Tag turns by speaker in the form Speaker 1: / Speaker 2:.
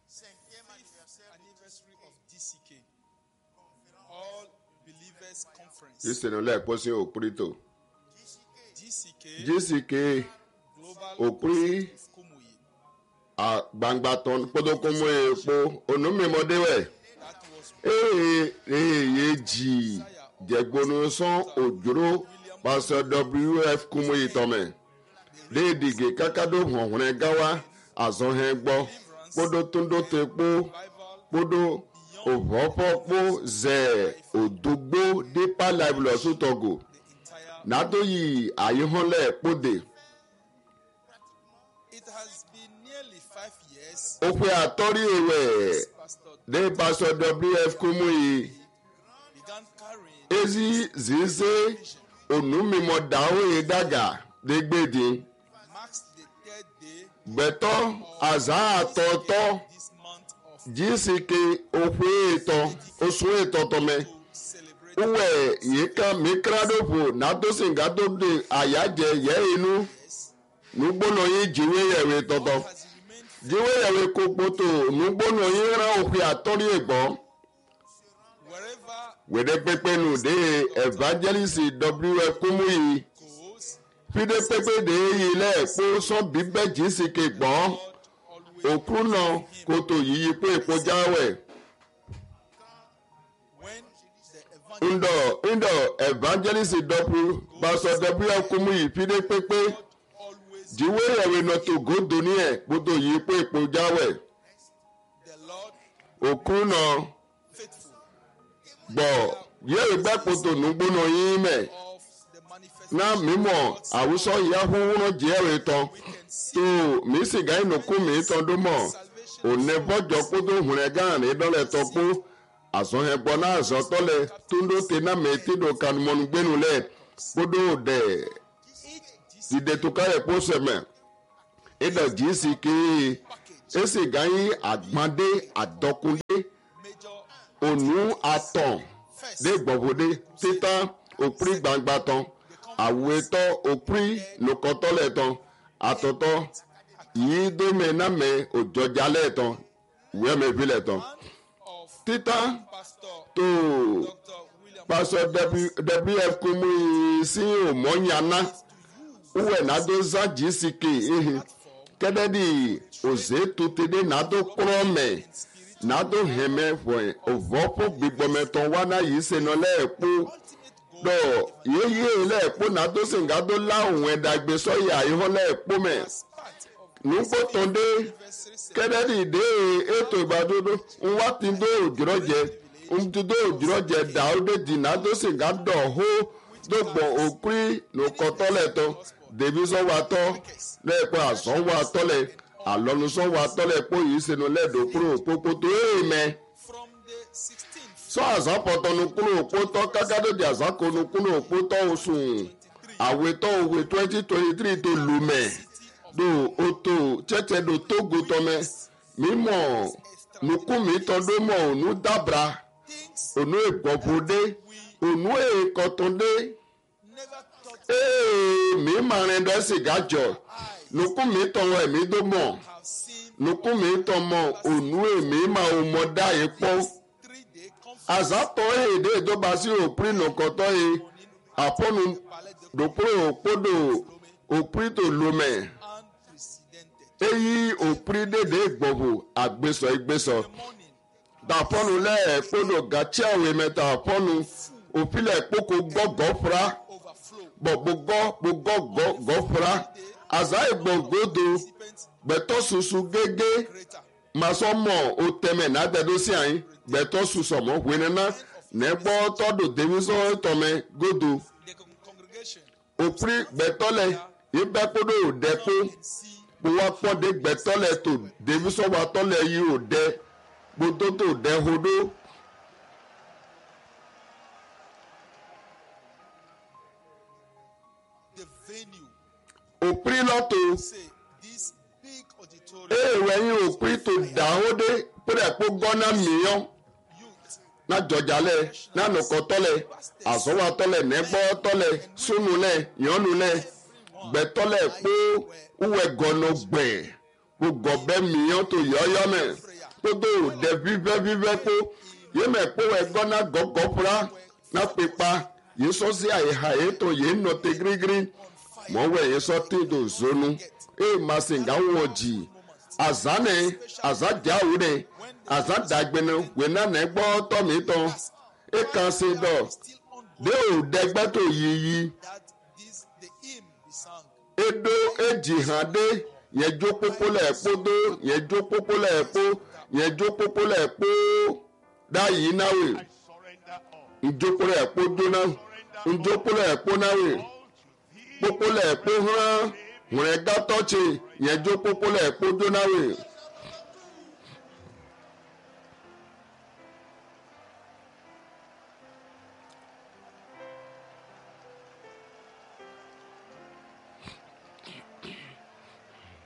Speaker 1: anniversary of DCK, All Believers Conference.
Speaker 2: Ìsìnlẹ̀ ìpọ́sí òpúrítò. GCK
Speaker 1: Global
Speaker 2: òpúrí
Speaker 1: of Kumuyi.
Speaker 2: gbangba tán kótókómú epo onúmímọ́déwẹ̀.
Speaker 1: That was
Speaker 2: Èyí jì jẹ̀gbọ́nù sán òjòrò pásọ WF Kumuyi tọ́mẹ̀. Léèdìgè kákádó hànhùnrẹ́ gáwá àzọ̀hẹ́ gbọ́ kódó túndó tepo kódó òvọ́fọ́pó zẹ̀ òdógbó dípà láìpẹ́ sótọ́gò nàdó yìí àyíhánlẹ̀ kóde.
Speaker 1: It has been nearly 5 years
Speaker 2: Ó pé àtọ́rí ewẹ̀
Speaker 1: Pastor
Speaker 2: dé pásọ WF Kumuyi
Speaker 1: began carrying
Speaker 2: ezi zize onúmímọ́ dáwọ́ dàgà dégbèdì
Speaker 1: marks the 3rd day
Speaker 2: gbẹ̀tọ́ àzá àtọ̀tọ̀
Speaker 1: this month of
Speaker 2: GCK òpé ètò oṣù ètò tọ́mẹ́.
Speaker 1: to celebrate
Speaker 2: Uwe yika mikradopo natosingatobe ayaje ye inu nugbono yi jiwe yewe toto
Speaker 1: has remained
Speaker 2: jiwe yewe kopoto nugbono yi ra okwe atori egbo
Speaker 1: wherever
Speaker 2: wede pepe nu de evangelist WF Kumuyi
Speaker 1: goes.
Speaker 2: fide pepe de ile epo so bibe GCK gbo
Speaker 1: Always
Speaker 2: okruna koto yiyi pe epo jawe
Speaker 1: when the
Speaker 2: ndo evangelist pastor WF Kumuyi fide pepe
Speaker 1: always
Speaker 2: jiwe yewe no to go dunie kpoto yi pe epo jawe
Speaker 1: the Lord
Speaker 2: okruna
Speaker 1: faithful
Speaker 2: gbọ ye gbe kpoto nugbono yin me
Speaker 1: of the manifestation
Speaker 2: na mimo awuso yahuwuro jewe ton
Speaker 1: we can see
Speaker 2: to mi siga inoku mi ton do mo
Speaker 1: salvation
Speaker 2: one bojo kpoto hunre gan ni dole to po azon he gbo na azon tole tundo te na me ti do kan mon gbenu le kpoto de
Speaker 1: each
Speaker 2: dide to kare po seme edo GCK esi gan agbande adokunde
Speaker 1: major
Speaker 2: onu aton de gbọ̀bọ̀dé títàn òprí gbangba tán àwòétọ́ òprí nùkọ́tọ́lẹ̀ tán àtọ̀tọ̀ yìí dómìnàmẹ́ òjọjálẹ̀ tán wẹ́mẹ̀bílẹ̀ tán
Speaker 1: of
Speaker 2: títàn
Speaker 1: Pastor
Speaker 2: tó
Speaker 1: Dr. William
Speaker 2: pásọ WF Kumuyi sí òmọ́nyàná uwe nàdó zá GCK ehe kẹ́dẹ́dì òzé tutede nàdó kúrọ́mẹ̀ nàdó hẹ̀mẹ̀ fọ̀ òvọ́pọ̀ gbígbọ́mẹ̀tàn wánà yìí sẹ́nà lẹ́ẹ̀kú dọ yeye lẹ́ẹ̀kú nàdó sìngádó láwùn ẹ̀dàgbé sọ́yà ìhọ́ lẹ́ẹ̀kú mẹ́ nùgbò tọ́ndé kẹ́dẹ́dì dé ètò ìgbàdodo ńwá ti dó òjúrọ̀jẹ ńtúndó òjúrọ̀jẹ dàódé dì nàdó sìngádọ̀ hó dógbò òkúrí nùkọ́tọ́lẹ̀tọ́ dèbí sọ́wọ́tọ́ lẹ́ẹ̀kọ́ àsọ́wọ́tọ́lẹ̀ àlọ́nusọ́wọ́tọ́lẹ̀ pọ̀ yìí sẹ́nu lẹ́ẹ̀dọ́kúrò pópótó èèmẹ́
Speaker 1: from the 16th
Speaker 2: sọ àzápọ̀tọ̀nù kúrò òpótọ́ kágádòdì àzákòónù kúrò òpótọ́ oṣù àwetọ́ òwe 2023 tó lùmẹ̀ do oto tsẹ́tsẹ́ do tógo tọ́mẹ́ mímọ̀ nukumi tọ́dọ́mọ̀ ònú dábra
Speaker 1: things
Speaker 2: ònú ègbọ̀bọ̀dé ònú èkọ́tọ̀dé
Speaker 1: never thought
Speaker 2: mímàrin dọ́ sìgá jọ nukumi tọ́wọ́ ẹ̀mí dọ́mọ̀
Speaker 1: have seen
Speaker 2: nukumi tọ́mọ̀ ònú èmí máa ò mọ̀ dá yìí pọ́.
Speaker 1: 3-day conference
Speaker 2: Azatɔ ede doba si opri nokɔtɔ ye apɔnu dopro okpodo opri to lomɛ
Speaker 1: unprecedented.
Speaker 2: eyi opri dede gbɔho agbesɔ igbesɔ
Speaker 1: Morning
Speaker 2: tapɔnu lɛ ekpodo gatsi awe mɛta apɔnu opilɛ kpoko gɔgɔfra
Speaker 1: overflow
Speaker 2: gbɔgbɔ gɔfra aza egbɔgodo gbɛtɔ susu gege
Speaker 1: greater
Speaker 2: masɔmɔ otɛmɛ nadɛdo si anyi gbɛtɔ susɔmɔ hwenena nɛgbɔ tɔdo demisɔ tɔmɛ godo
Speaker 1: the congregation
Speaker 2: opri gbɛtɔlɛ ibɛkpodo odɛkpo
Speaker 1: see
Speaker 2: kpowakpɔde gbɛtɔlɛ to demisɔ watɔlɛ yi odɛ gbododo dɛ hodo
Speaker 1: the venue
Speaker 2: opri lɔto
Speaker 1: say this big auditorium
Speaker 2: ewɛnyi opri to dahode kpɛdɛkpo gɔna miyɔn.
Speaker 1: youth
Speaker 2: Na dzɔdzalɛ na nukɔtɔlɛ azɔwatɔlɛ nɛgbɔtɔlɛ sunulɛ nyɔnulɛ gbɛtɔlɛ kpo uwɛ gɔnɔ gbɛ kpo gɔbɛ miyɔn to yɔyɔ mɛ kpodo de vive kpo ye me kpo egona gogopra na pepa ye so si aiha eto ye no te grigri mo we ye so te do zonu masinga woji azane azaja ure azadagbenu we na gbo to mi to kan se do de o degbe to yiyi
Speaker 1: that the hymn be sung.
Speaker 2: edo ejihade yẹn jó pópó lẹ́ẹ̀pó dó yẹn jó pópó lẹ́ẹ̀pó yẹn jó pópó lẹ́ẹ̀pó dáyìí náwè ìjókòó lẹ́ẹ̀pó dóná ìjókòó lẹ́ẹ̀pó náwè pópó lẹ́ẹ̀pó hàn wọ̀nyẹn gátọ́ọ̀tì yẹn jó pópó lẹ́ẹ̀pó dónáwè.